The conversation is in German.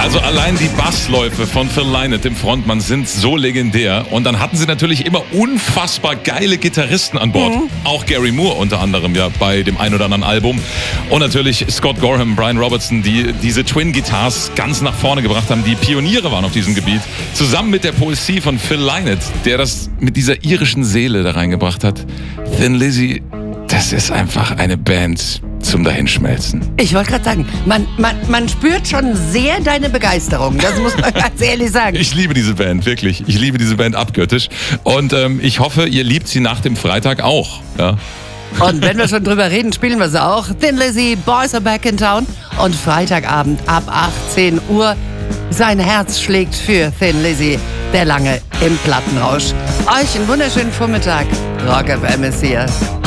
Also allein die Bassläufe von Phil Lynott, dem Frontmann, sind so legendär. Und dann hatten sie natürlich immer unfassbar geile Gitarristen an Bord. Auch Gary Moore unter anderem ja bei dem ein oder anderen Album. Und natürlich Scott Gorham, Brian Robertson, die diese Twin Guitars ganz nach vorne gebracht haben, die Pioniere waren auf diesem Gebiet. Zusammen mit der Poesie von Phil Lynott, der das mit dieser irischen Seele da reingebracht hat. Thin Lizzy, das ist einfach eine Band zum Dahinschmelzen. Ich wollte gerade sagen, man spürt schon sehr deine Begeisterung. Das muss man ganz ehrlich sagen. Ich liebe diese Band, wirklich. Ich liebe diese Band abgöttisch. Und ich hoffe, ihr liebt sie nach dem Freitag auch. Ja. Und wenn wir schon drüber reden, spielen wir sie auch. Thin Lizzy, Boys are back in town. Und Freitagabend ab 18 Uhr. Sein Herz schlägt für Thin Lizzy. Der Lange im Plattenrausch. Euch einen wunderschönen Vormittag. Rock FM ist hier.